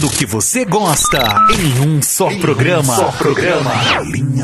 tudo que você gosta em um só programa.